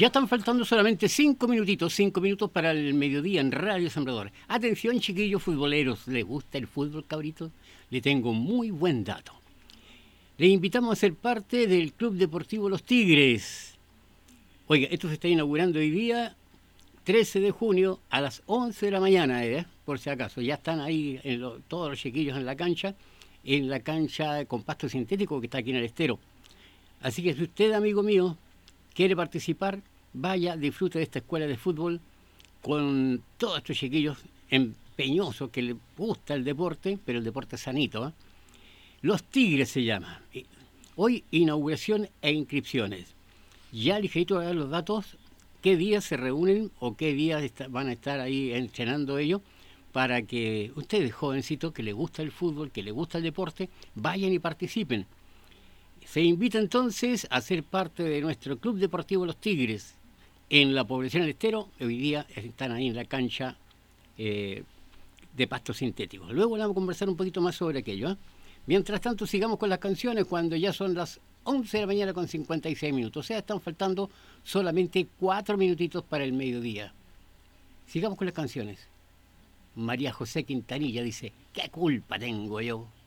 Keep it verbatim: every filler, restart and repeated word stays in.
Ya están faltando solamente cinco minutitos, cinco minutos para el mediodía en Radio Sembrador. Atención, chiquillos futboleros, ¿les gusta el fútbol, cabrito? Le tengo muy buen dato. Les invitamos a ser parte del Club Deportivo Los Tigres. Oiga, esto se está inaugurando hoy día, trece de junio, a las once de la mañana, ¿eh? Por si acaso. Ya están ahí en lo, todos los chiquillos en la cancha, en la cancha con pasto sintético que está aquí en el estero. Así que si usted, amigo mío, quiere participar, vaya, disfrute de esta escuela de fútbol con todos estos chiquillos empeñosos que les gusta el deporte, pero el deporte sanito, ¿eh? Los Tigres se llama. Hoy inauguración e inscripciones. Ya ligerito a dar los datos, qué días se reúnen o qué días está, van a estar ahí entrenando ellos, para que ustedes, jovencitos, que les gusta el fútbol, que les gusta el deporte, vayan y participen. Se invita entonces a ser parte de nuestro Club Deportivo Los Tigres en la población del Estero. Hoy día están ahí en la cancha eh, de pasto sintético. Luego vamos a conversar un poquito más sobre aquello, ¿eh? Mientras tanto, sigamos con las canciones cuando ya son las once de la mañana con cincuenta y seis minutos. O sea, están faltando solamente cuatro minutitos para el mediodía. Sigamos con las canciones. María José Quintanilla dice, ¿qué culpa tengo yo?